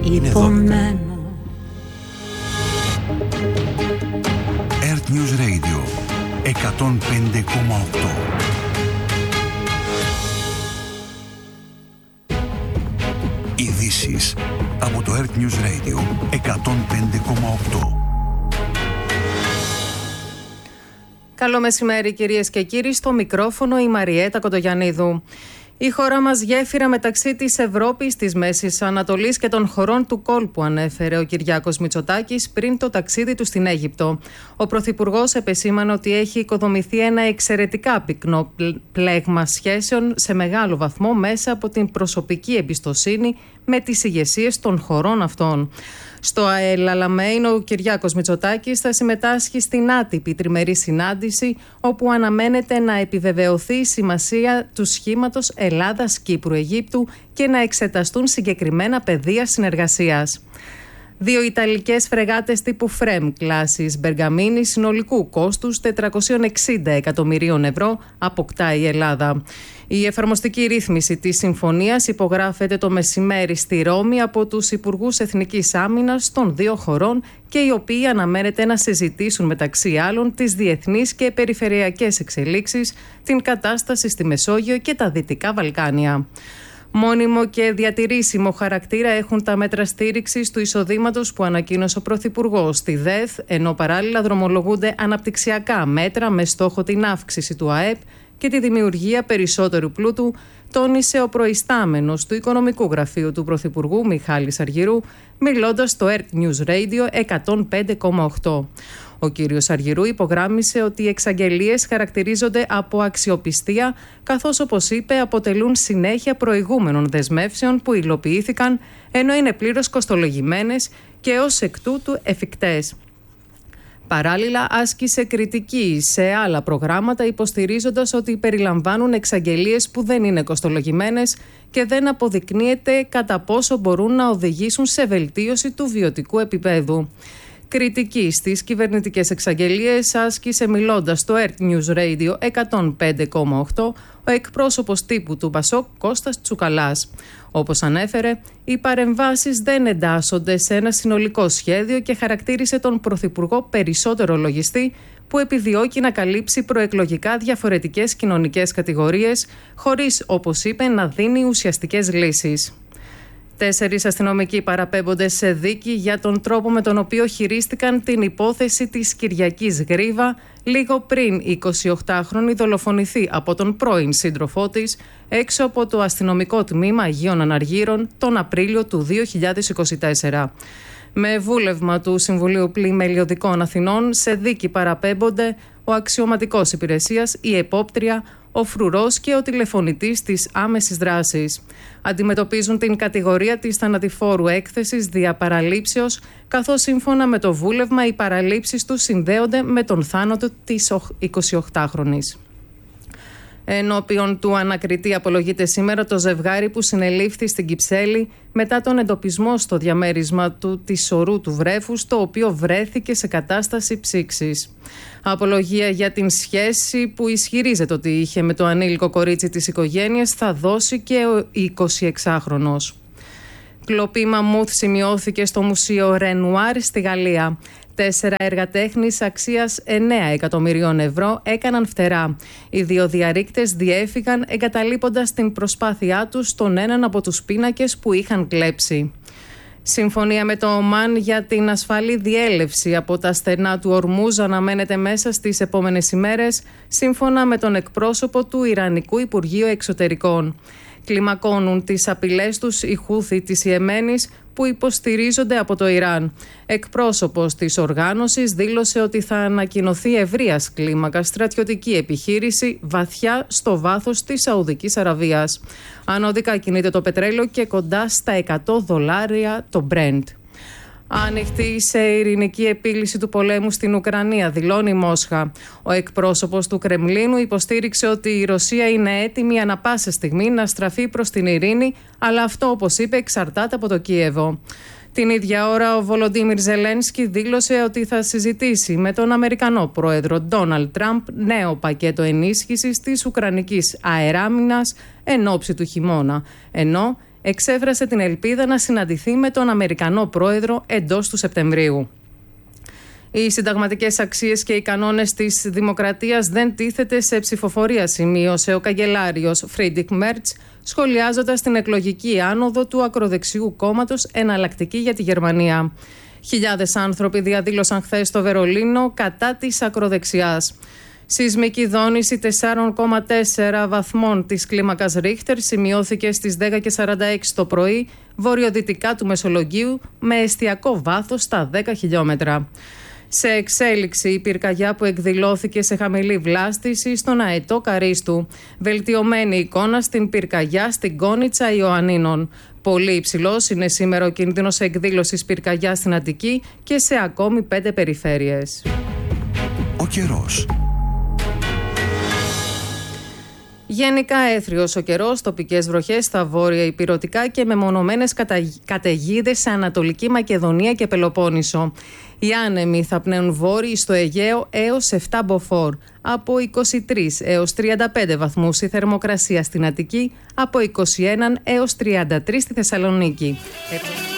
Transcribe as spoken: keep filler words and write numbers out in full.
υπομένω. Earth News Radio εκατόν πέντε κόμμα οκτώ. Ειδήσεις από το Earth News Radio εκατόν πέντε κόμμα οκτώ. Καλό μεσημέρι κυρίες και κύριοι, στο μικρόφωνο η Μαριέτα Κοντογιαννίδου. Η χώρα μας γέφυρα μεταξύ της Ευρώπης, της Μέσης Ανατολής και των χωρών του κόλπου, ανέφερε ο Κυριάκος Μητσοτάκης πριν το ταξίδι του στην Αίγυπτο. Ο Πρωθυπουργός επεσήμανε ότι έχει οικοδομηθεί ένα εξαιρετικά πυκνό πλέγμα σχέσεων σε μεγάλο βαθμό μέσα από την προσωπική εμπιστοσύνη με τις ηγεσίες των χωρών αυτών. Στο ΑΕΛ Αλαμέιν, ο Κυριάκος Μητσοτάκης θα συμμετάσχει στην άτυπη τριμερή συνάντηση, όπου αναμένεται να επιβεβαιωθεί η σημασία του σχήματος Ελλάδας-Κύπρου-Αιγύπτου και να εξεταστούν συγκεκριμένα πεδία συνεργασίας. Δύο Ιταλικές φρεγάτες τύπου Φρέμ κλάσης Μπεργαμίνη συνολικού κόστους τετρακόσια εξήντα εκατομμυρίων ευρώ αποκτά η Ελλάδα. Η εφαρμοστική ρύθμιση της συμφωνίας υπογράφεται το μεσημέρι στη Ρώμη από τους Υπουργούς Εθνικής Άμυνας των δύο χωρών, και οι οποίοι αναμένεται να συζητήσουν μεταξύ άλλων τις διεθνείς και περιφερειακές εξελίξεις, την κατάσταση στη Μεσόγειο και τα Δυτικά Βαλκάνια. Μόνιμο και διατηρήσιμο χαρακτήρα έχουν τα μέτρα στήριξης του εισοδήματος που ανακοίνωσε ο Πρωθυπουργός στη ΔΕΘ, ενώ παράλληλα δρομολογούνται αναπτυξιακά μέτρα με στόχο την αύξηση του ΑΕΠ και τη δημιουργία περισσότερου πλούτου, τόνισε ο προϊστάμενος του Οικονομικού Γραφείου του Πρωθυπουργού Μιχάλης Αργυρού, μιλώντας στο Earth News Radio εκατόν πέντε κόμμα οκτώ. Ο κύριος Αργυρού υπογράμμισε ότι οι εξαγγελίες χαρακτηρίζονται από αξιοπιστία, καθώς, όπως είπε, αποτελούν συνέχεια προηγούμενων δεσμεύσεων που υλοποιήθηκαν, ενώ είναι πλήρως κοστολογημένες και ως εκ τούτου εφικτές. Παράλληλα, άσκησε κριτική σε άλλα προγράμματα, υποστηρίζοντας ότι περιλαμβάνουν εξαγγελίες που δεν είναι κοστολογημένες και δεν αποδεικνύεται κατά πόσο μπορούν να οδηγήσουν σε βελτίωση του βιωτικού επίπεδου. Κριτική στις κυβερνητικές εξαγγελίες άσκησε, μιλώντας στο Earth News Radio εκατόν πέντε κόμμα οκτώ, ο εκπρόσωπος τύπου του Πασόκ Κώστας Τσουκαλάς. Όπως ανέφερε, οι παρεμβάσεις δεν εντάσσονται σε ένα συνολικό σχέδιο και χαρακτήρισε τον Πρωθυπουργό περισσότερο λογιστή, που επιδιώκει να καλύψει προεκλογικά διαφορετικές κοινωνικές κατηγορίες, χωρίς, όπως είπε, να δίνει ουσιαστικές λύσεις. Τέσσερις αστυνομικοί παραπέμπονται σε δίκη για τον τρόπο με τον οποίο χειρίστηκαν την υπόθεση της Κυριακής Γρίβα, λίγο πριν η εικοσιοκτάχρονη δολοφονηθεί από τον πρώην σύντροφό της έξω από το αστυνομικό τμήμα Αγίων Αναργύρων τον Απρίλιο του δύο χιλιάδες είκοσι τέσσερα. Με βούλευμα του Συμβουλίου Πλημελιωδικών Αθηνών, σε δίκη παραπέμπονται ο αξιωματικός υπηρεσίας, η επόπτρια, ο φρουρός και ο τηλεφωνητής της άμεσης δράσης. Αντιμετωπίζουν την κατηγορία της θανατηφόρου έκθεσης δια παραλήψεως, καθώς σύμφωνα με το βούλευμα οι παραλήψεις τους συνδέονται με τον θάνατο της εικοσιοκτάχρονης. Ενώπιον του ανακριτή απολογείται σήμερα το ζευγάρι που συνελήφθη στην Κυψέλη μετά τον εντοπισμό στο διαμέρισμα του της ορού του βρέφους, το οποίο βρέθηκε σε κατάσταση ψήξης. Απολογία για την σχέση που ισχυρίζεται ότι είχε με το ανήλικο κορίτσι της οικογένειας θα δώσει και ο εικοσιεξάχρονος. Κλοπή μαμούθ σημειώθηκε στο Μουσείο Ρενουάρ στη Γαλλία. Τέσσερα έργα τέχνης αξίας εννέα εκατομμυρίων ευρώ έκαναν φτερά. Οι δύο διαρρήκτες διέφυγαν εγκαταλείποντας την προσπάθειά τους στον έναν από τους πίνακες που είχαν κλέψει. Συμφωνία με το Ομάν για την ασφαλή διέλευση από τα στενά του Ορμούζ αναμένεται μέσα στις επόμενες ημέρες, σύμφωνα με τον εκπρόσωπο του Ιρανικού Υπουργείου Εξωτερικών. Κλιμακώνουν τις απειλές τους οι Χούθι της Ιεμένης, που υποστηρίζονται από το Ιράν. Εκπρόσωπος της οργάνωσης δήλωσε ότι θα ανακοινωθεί ευρείας κλίμακα στρατιωτική επιχείρηση βαθιά στο βάθος της Σαουδικής Αραβίας. Ανωδικά κινείται το πετρέλαιο και κοντά στα εκατό δολάρια το Brent. Άνοιχτη σε ειρηνική επίλυση του πολέμου στην Ουκρανία, δηλώνει η Μόσχα. Ο εκπρόσωπος του Κρεμλίνου υποστήριξε ότι η Ρωσία είναι έτοιμη ανα πάσα στιγμή να στραφεί προς την ειρήνη, αλλά αυτό, όπως είπε, εξαρτάται από το Κίεβο. Την ίδια ώρα, ο Βολοντίμιρ Ζελένσκι δήλωσε ότι θα συζητήσει με τον Αμερικανό πρόεδρο Ντόναλντ Τραμπ νέο πακέτο ενίσχυσης της Ουκρανικής αεράμινας εν ώψη του χειμώνα, ενώ εξέφρασε την ελπίδα να συναντηθεί με τον Αμερικανό πρόεδρο εντός του Σεπτεμβρίου. Οι συνταγματικές αξίες και οι κανόνες της δημοκρατίας δεν τίθεται σε ψηφοφορία, σημείωσε ο καγκελάριος Φρίντριχ Μέρτς, σχολιάζοντας την εκλογική άνοδο του ακροδεξιού κόμματος Εναλλακτική για τη Γερμανία. Χιλιάδες άνθρωποι διαδήλωσαν χθες στο Βερολίνο κατά της ακροδεξιάς. Σεισμική δόνηση τέσσερα κόμμα τέσσερα βαθμών της κλίμακας Ρίχτερ σημειώθηκε στις δέκα και σαράντα έξι το πρωί βορειοδυτικά του Μεσολογγίου με εστιακό βάθος στα δέκα χιλιόμετρα. Σε εξέλιξη η πυρκαγιά που εκδηλώθηκε σε χαμηλή βλάστηση στον αετό Καρίστου. Βελτιωμένη εικόνα στην πυρκαγιά στην Κόνιτσα Ιωαννίνων. Πολύ υψηλός είναι σήμερα ο κίνδυνος εκδήλωσης πυρκαγιά στην Αττική και σε ακόμη πέντε περιφέρειες. Ο καιρός. Γενικά έθριος ο καιρός, τοπικές βροχές στα βόρεια ηπειρωτικά και μεμονωμένες καταιγίδες σε Ανατολική Μακεδονία και Πελοπόννησο. Οι άνεμοι θα πνέουν βόρειοι στο Αιγαίο έως επτά μποφόρ, από είκοσι τρεις έως τριάντα πέντε βαθμούς η θερμοκρασία στην Αττική, από είκοσι ένα έως τριάντα τρία στη Θεσσαλονίκη.